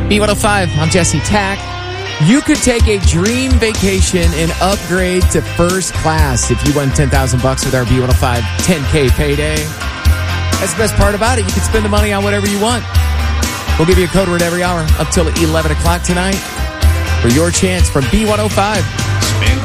B105, I'm Jesse Tack. You could take a dream vacation and upgrade to first class if you won $10,000 with our B105 10K payday. That's the best part about it. You can spend the money on whatever you want. We'll give you a code word every hour up till 11 o'clock tonight for your chance from B105. Spend